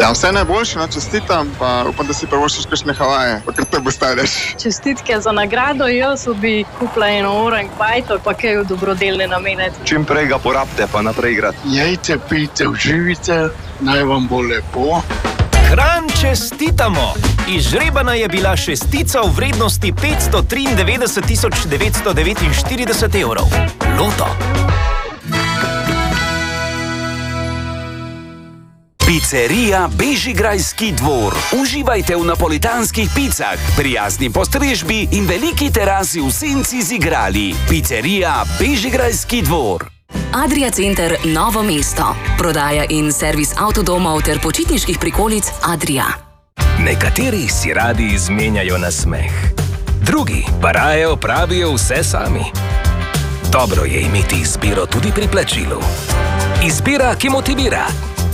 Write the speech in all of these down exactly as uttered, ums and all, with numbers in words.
Ja, vse najboljše, no, čestitam, pa upam, da si prvoščiš kakšne Havaje, pa kar te postavljaš. Čestitke za nagrado, jaz bi kupila eno orang bajto, pa kaj v dobrodelne namene. Čim prej ga porabite, pa naprej igrati. Jejte, pijte, uživite, naj vam bo lepo. Kranj čestitamo! Izžrebana je bila šestica v vrednosti petsto triindevetdeset tisoč devetsto devetinštirideset evrov. Loto. Pizzerija Bežigrajski dvor. Uživajte v napolitanskih picah, prijazni postrežbi in veliki terasi v senci z igrali. Pizzerija Bežigrajski dvor. Adria Center Novo mesto. Prodaja in servis avtodomov ter počitniških prikolic Adria. Nekateri si radi izmenjajo nasmeh, drugi pa raje opravijo vse sami. Dobro je imeti izbiro tudi pri plačilu. Izbira, ki motivira.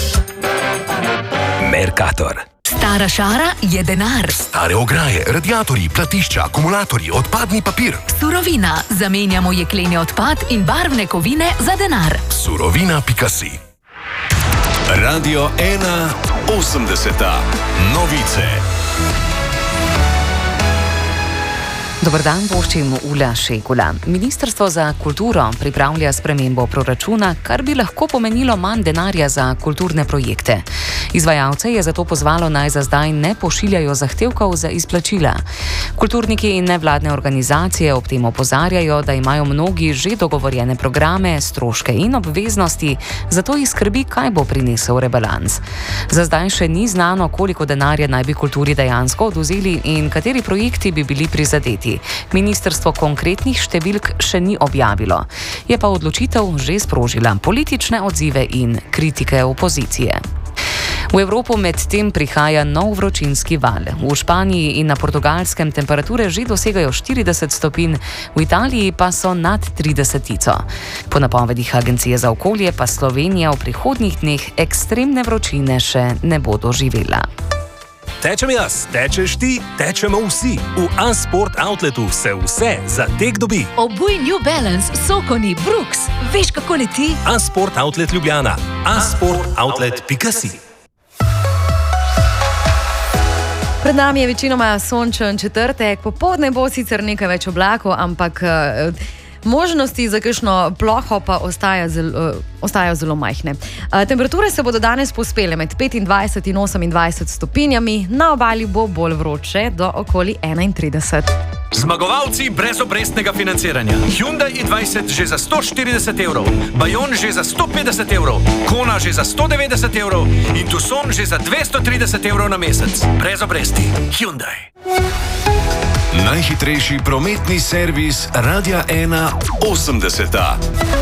Mercator. Stara šara je denar. Stare ograje, radiatorji, platišča, akumulatorji, odpadni papir. Surovina. Zamenjamo jekleni odpad in barvne kovine za denar. Surovina pika si. Radio ena osemdeseta. Novice. Dobar dan, voščim Ula Šekula. Ministrstvo za kulturo pripravlja spremembo proračuna, kar bi lahko pomenilo manj denarja za kulturne projekte. Izvajalce je zato pozvalo, naj za zdaj ne pošiljajo zahtevkov za izplačila. Kulturniki in nevladne organizacije ob tem opozarjajo, da imajo mnogi že dogovorjene programe, stroške in obveznosti, zato jih skrbi, kaj bo prinesel rebalans. Za zdaj še ni znano, koliko denarja naj bi kulturi dejansko odvzeli in kateri projekti bi bili prizadeti. Ministrstvo konkretnih številk še ni objavilo. Je pa odločitev že sprožila politične odzive in kritike opozicije. V Evropo medtem prihaja nov vročinski val. V Španiji in na Portugalskem temperature že dosegajo štirideset stopinj, v Italiji pa so nad tridesetico. Po napovedih Agencije za okolje pa Slovenija v prihodnjih dneh ekstremne vročine še ne bo doživela. Tečem jaz, tečeš ti, tečemo vsi. V A-Sport Outletu se vse za tek dobi. Obuj New Balance, Sokoni, Brooks. Veš, kako leti? A-Sport Outlet Ljubljana. a sport outlet pika si. Pred nami je večinoma sončen četrtek, popoldne bo sicer nekaj več oblakov, ampak možnosti za kakšno ploho pa ostaja zelo, ostajajo zelo majhne. Temperature se bodo danes povzpele med petindvajset in osemindvajset stopinjami, na obali bo bolj vroče do okoli enaintrideset. Zmagovalci brezobrestnega financiranja. Hyundai i dvajset že za sto štirideset evrov, Bayon že za sto petdeset evrov, Kona že za sto devetdeset evrov in Tucson že za dvesto trideset evrov na mesec. Brez obresti. Hyundai. Najhitrejši prometni servis Radia ena osemdeseta.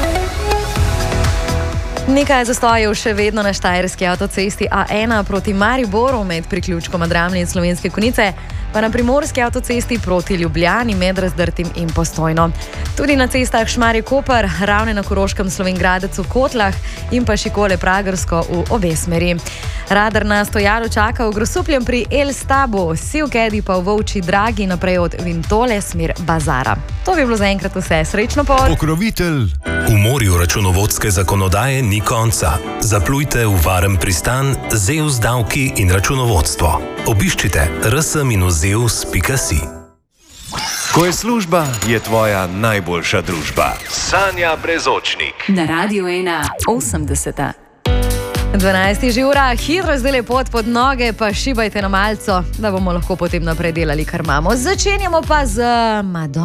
Nekaj zastojev še vedno na štajerski avtocesti A ena proti Mariboru med priključkom Dramlje in Slovenske Konjice, pa na primorski avtocesti proti Ljubljani med Razdrtim in Postojno. Tudi na cestah Šmarje-Koper, Ravne na Koroškem, Slovenj Gradec v Kotlah in pa Šikole-Pragersko v obe smeri. Radar na Stojalu čaka v Grosupljem pri El-Stabu, Sivkedi pa v Volčji Dragi naprej od Vintole smer Bazara. To bi bilo zaenkrat vse. Srečno pot! Pokrovitelj. V morju računovodske zakonodaje ni konca. Zaplujte v varen pristan Zeus davki in računovodstvo. Obiščite r s minus zeus pika si. Ko je služba, je tvoja najboljša družba. Sanja Brezočnik. Na Radio ena osemdeseta. dvanajst je že ura, hitro zdaj le pot pod noge, pa šibajte na malco, da bomo lahko potem naprej delali, kar imamo. Začenjamo pa z Madonna.